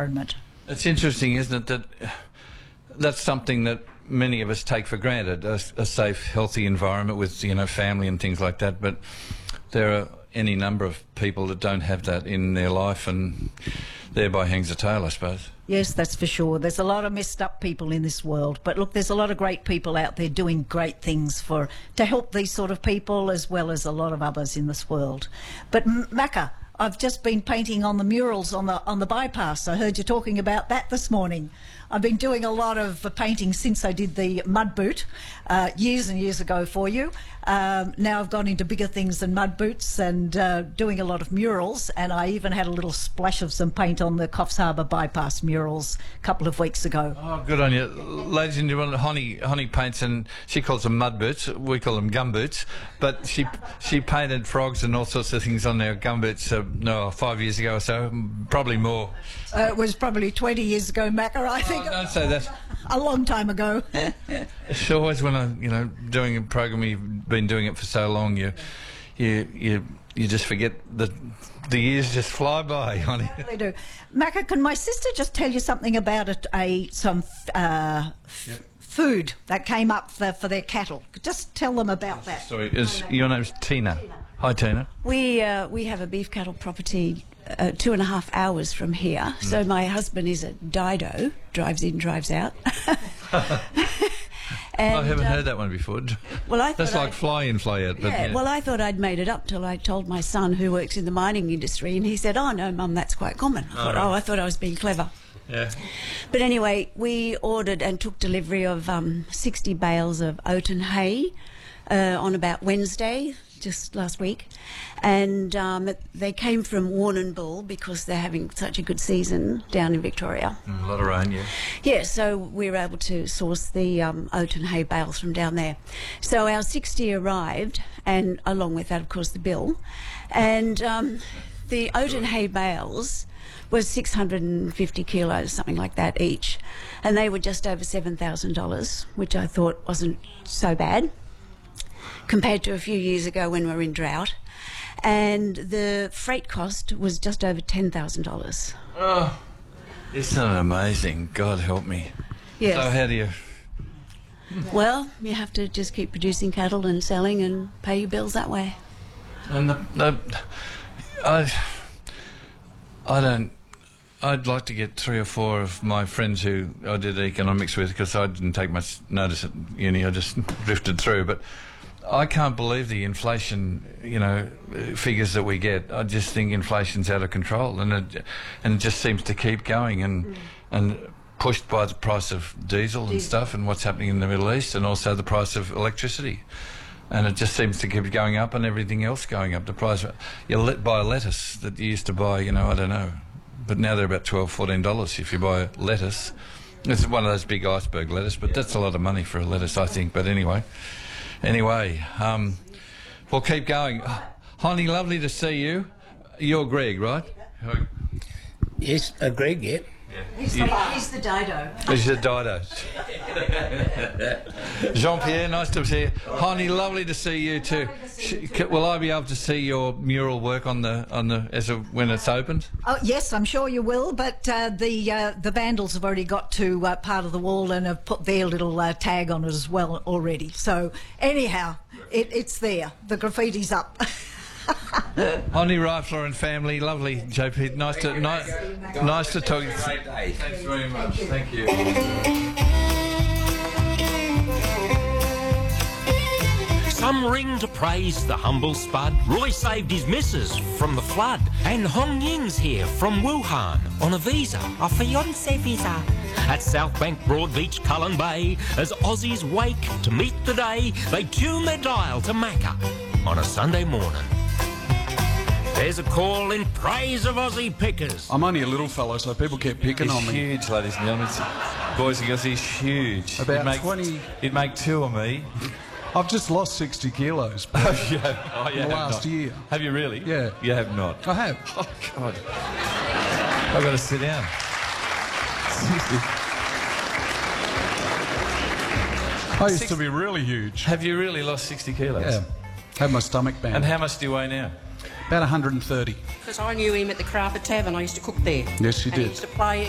environment. It's interesting, isn't it, that that's something that many of us take for granted, a safe, healthy environment with, family and things like that, but there are any number of people that don't have that in their life, and thereby hangs a tale, I suppose. Yes, that's for sure. There's a lot of messed up people in this world, but look, there's a lot of great people out there doing great things to help these sort of people, as well as a lot of others in this world. But Macca, I've just been painting on the murals on the bypass. I heard you talking about that this morning. I've been doing a lot of painting since I did the mud boot years and years ago for you. Now I've gone into bigger things than mud boots and doing a lot of murals, and I even had a little splash of some paint on the Coffs Harbour bypass murals a couple of weeks ago. Oh, good on you. Ladies and gentlemen, Honey paints, and she calls them mud boots. We call them gum boots. But she painted frogs and all sorts of things on their gum boots 5 years ago or so, probably more. It was probably 20 years ago, Macca, I think. Oh, don't say that. A long time ago. It's always when doing a program, you've been doing it for so long, you just forget that the years just fly by, honey. They do. Macca, can my sister just tell you something about some food that came up for their cattle? Just tell them about that. Sorry, your name's Tina. Hi, Tina. We have a beef cattle property 2.5 hours from here. So my husband is a Dido, drives in, drives out. And, I haven't heard that one before. Well, I thought that's like fly in, fly out. But yeah, well, I thought I'd made it up till I told my son, who works in the mining industry, and he said, "Oh no, Mum, that's quite common." I thought I was being clever. Yeah. But anyway, we ordered and took delivery of 60 bales of oat and hay on about Wednesday, just last week, and they came from Warrnambool because they're having such a good season down in Victoria. A lot of rain, yeah. Yeah, so we were able to source the oat and hay bales from down there. So our 60 arrived, and along with that, of course, the bill. And the oat and hay bales was 650 kilos, something like that each. And they were just over $7,000, which I thought wasn't so bad compared to a few years ago when we were in drought. And the freight cost was just over $10,000. Oh, isn't that amazing? God help me. Yes. So how do you... Well, you have to just keep producing cattle and selling and pay your bills that way. And I'd like to get 3 or 4 of my friends who I did economics with, because I didn't take much notice at uni, I just drifted through, but I can't believe the inflation, figures that we get. I just think inflation's out of control, and it just seems to keep going, and pushed by the price of diesel and stuff, and what's happening in the Middle East, and also the price of electricity. And it just seems to keep going up, and everything else going up. The price, you buy a lettuce that you used to buy, I don't know, but now they're about $12, $14 if you buy lettuce. It's one of those big iceberg lettuce, but that's a lot of money for a lettuce, I think. But anyway, we'll keep going. Honey, lovely to see you. You're Greg, right? Yes, Greg, yeah. He's the Dido. He's the Dido. Jean-Pierre, nice to see you. Honey, lovely to see you too. Will I be able to see your mural work when it's opened? Oh yes, I'm sure you will. But the vandals have already got to part of the wall and have put their little tag on it as well already. So anyhow, it's there. The graffiti's up. Honey Rifler and family, lovely, JP. Nice to talk to you. Great day. Thanks very much. Thank you. Some ring to praise the humble spud. Roy saved his missus from the flood. And Hong Ying's here from Wuhan on a visa, a fiancé visa. At South Bank, Broadbeach, Cullen Bay, as Aussies wake to meet the day, they tune their dial to Macca on a Sunday morning. There's a call in praise of Aussie pickers. I'm only a little fellow, so people keep picking on me. He's huge, ladies and gentlemen. Boys and girls, he's huge. About 20... He'd make 2 of me. I've just lost 60 kilos in the last year. Have you really? Yeah. You have not? I have. Oh, God. I've got to sit down. I used to be really huge. Have you really lost 60 kilos? Yeah. Had my stomach band. And how much do you weigh now? About 130. Because I knew him at the Crawford Tavern. I used to cook there. Yes, you and did. He used to play